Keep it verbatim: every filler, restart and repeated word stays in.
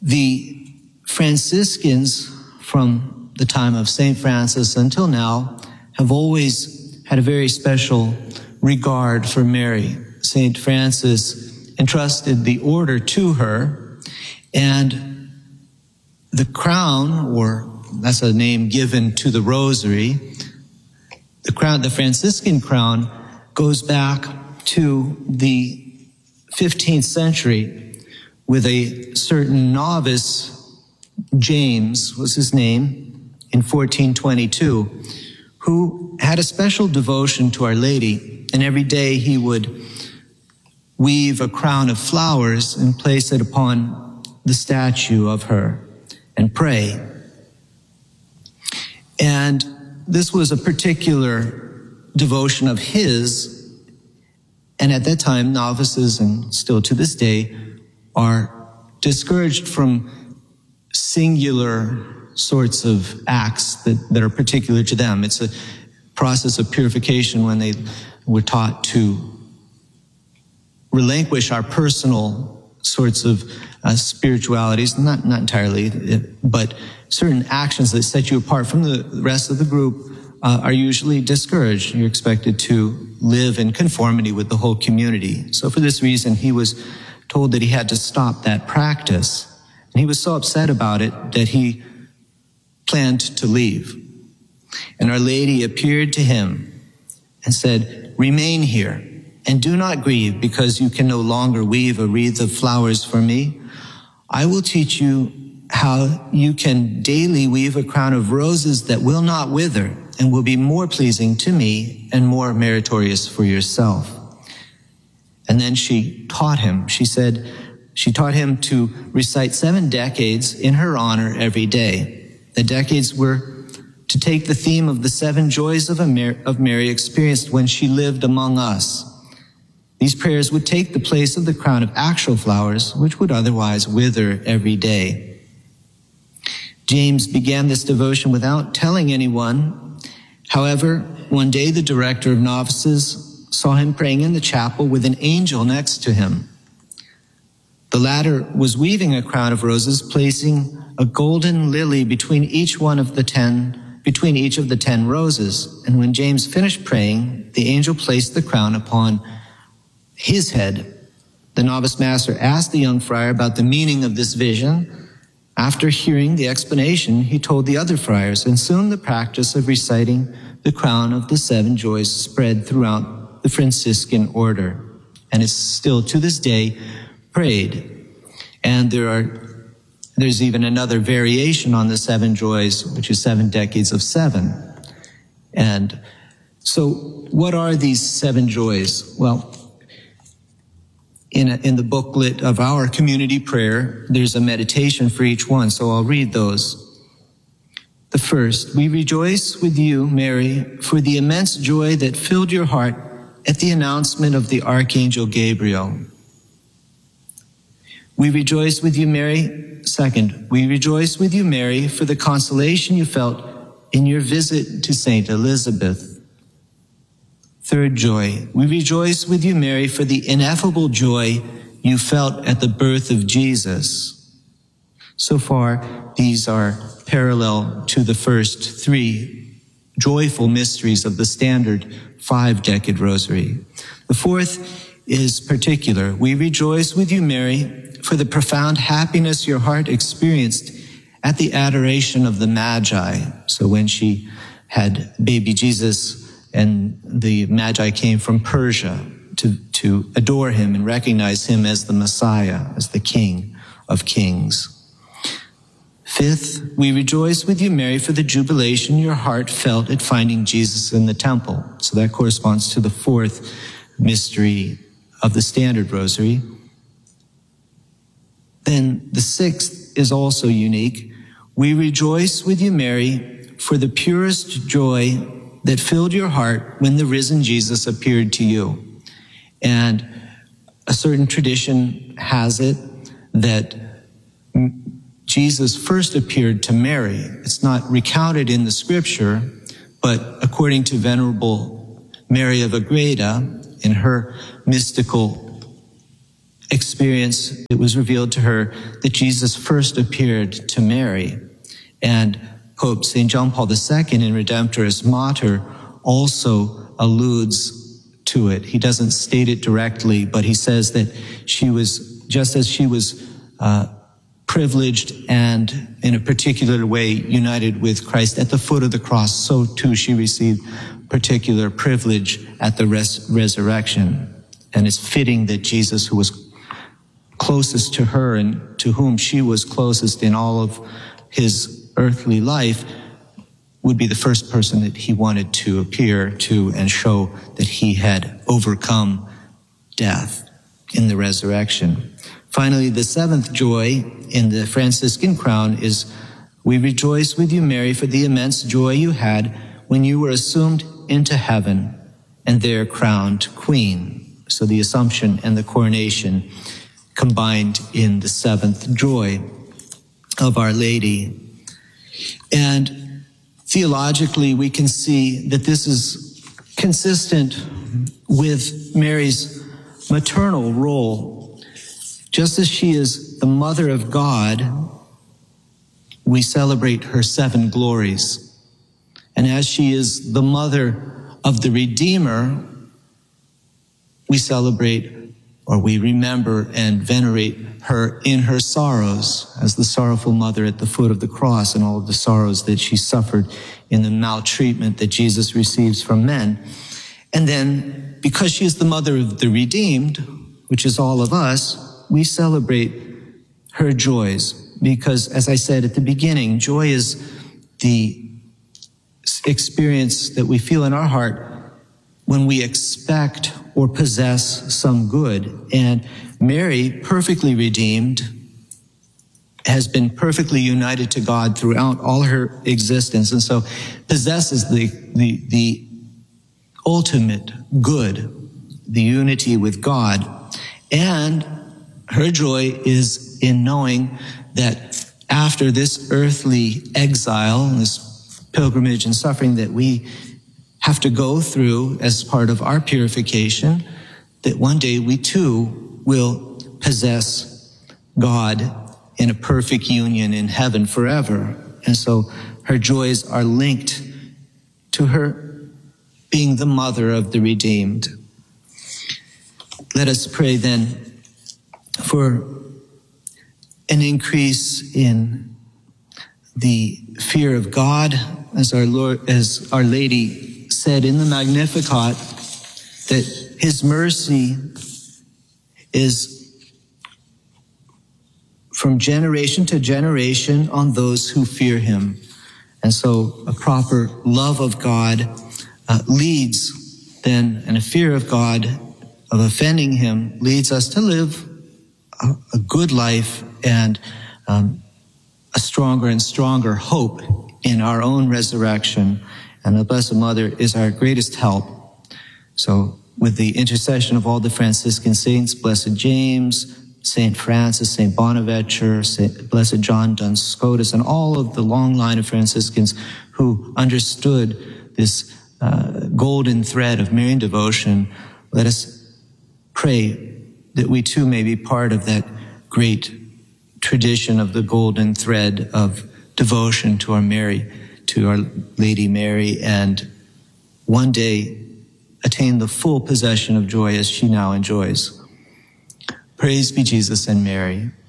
The Franciscans, from the time of Saint Francis until now, have always had a very special regard for Mary. Saint Francis entrusted the order to her, and the crown, or that's a name given to the rosary, the crown, the Franciscan crown, goes back to the fifteenth century with a certain novice, James was his name, in fourteen twenty-two, who had a special devotion to Our Lady, and every day he would weave a crown of flowers and place it upon the statue of her and pray. And this was a particular devotion of his, and at that time, novices, and still to this day, are discouraged from singular sorts of acts that, that are particular to them. It's a process of purification when they were taught to relinquish our personal sorts of uh, spiritualities, not, not entirely, but certain actions that set you apart from the rest of the group uh, are usually discouraged. You're expected to live in conformity with the whole community. So for this reason, he was told that he had to stop that practice. And he was so upset about it that he planned to leave. And Our Lady appeared to him and said, "Remain here and do not grieve because you can no longer weave a wreath of flowers for me. I will teach you how you can daily weave a crown of roses that will not wither and will be more pleasing to me and more meritorious for yourself." And then she taught him. She said, she taught him to recite seven decades in her honor every day. The decades were to take the theme of the seven joys of, Mary, of Mary experienced when she lived among us. These prayers would take the place of the crown of actual flowers, which would otherwise wither every day. James began this devotion without telling anyone. However, one day the director of novices saw him praying in the chapel with an angel next to him. The latter was weaving a crown of roses, placing a golden lily between each one of the ten, between each of the ten roses. And when James finished praying, the angel placed the crown upon his head. The novice master asked the young friar about the meaning of this vision. After hearing the explanation, he told the other friars, and soon the practice of reciting the crown of the seven joys spread throughout the Franciscan order, and it's still to this day prayed. And there are, there's even another variation on the seven joys, which is seven decades of seven. And so what are these seven joys? Well, in, a, in the booklet of our community prayer, there's a meditation for each one, so I'll read those. The first, we rejoice with you, Mary, for the immense joy that filled your heart at the announcement of the Archangel Gabriel. We rejoice with you, Mary. Second, we rejoice with you, Mary, for the consolation you felt in your visit to Saint Elizabeth. Third joy, we rejoice with you, Mary, for the ineffable joy you felt at the birth of Jesus. So far, these are parallel to the first three joyful mysteries of the standard five-decade rosary. The fourth is particular. We rejoice with you, Mary, for the profound happiness your heart experienced at the adoration of the Magi. So when she had baby Jesus and the Magi came from Persia to, to adore him and recognize him as the Messiah, as the King of Kings. Fifth, we rejoice with you, Mary, for the jubilation your heart felt at finding Jesus in the temple. So that corresponds to the fourth mystery of the standard rosary. Then the sixth is also unique. We rejoice with you, Mary, for the purest joy that filled your heart when the risen Jesus appeared to you. And a certain tradition has it that Jesus first appeared to Mary. It's not recounted in the scripture, but according to Venerable Mary of Agreda, in her mystical experience, it was revealed to her that Jesus first appeared to Mary. And Pope Saint John Paul the Second in Redemptoris Mater also alludes to it. He doesn't state it directly, but he says that she was, just as she was uh, privileged and in a particular way united with Christ at the foot of the cross, so too she received particular privilege at the res- resurrection. And it's fitting that Jesus, who was closest to her and to whom she was closest in all of his earthly life, would be the first person that he wanted to appear to and show that he had overcome death in the resurrection. Finally, the seventh joy in the Franciscan crown is, we rejoice with you, Mary, for the immense joy you had when you were assumed into heaven and there crowned queen. So the Assumption and the coronation combined in the seventh joy of Our Lady. And theologically, we can see that this is consistent with Mary's maternal role. Just as she is the mother of God, we celebrate her seven glories. And as she is the mother of the Redeemer, we celebrate, or we remember and venerate her in her sorrows as the sorrowful mother at the foot of the cross and all of the sorrows that she suffered in the maltreatment that Jesus receives from men. And then, because she is the mother of the redeemed, which is all of us, we celebrate her joys. Because, as I said at the beginning, joy is the experience that we feel in our heart when we expect or possess some good. And Mary, perfectly redeemed, has been perfectly united to God throughout all her existence, and so possesses the, the, the ultimate good, the unity with God. And her joy is in knowing that after this earthly exile, this pilgrimage and suffering that we have to go through as part of our purification, that one day we too will possess God in a perfect union in heaven forever. And so her joys are linked to her being the mother of the redeemed. Let us pray then for an increase in the fear of God, as our Lord, as Our Lady said in the Magnificat, that his mercy is from generation to generation on those who fear him. And so a proper love of God uh, leads then, and a fear of God, of offending him, leads us to live a, a good life and um, a stronger and stronger hope in our own resurrection. And the Blessed Mother is our greatest help. So with the intercession of all the Franciscan saints, Blessed James, Saint Francis, Saint Bonaventure, Saint Blessed John Duns Scotus, and all of the long line of Franciscans who understood this uh, golden thread of Marian devotion, let us pray that we too may be part of that great tradition of the golden thread of devotion to our Mary, to Our Lady Mary, and one day attain the full possession of joy as she now enjoys. Praise be Jesus and Mary.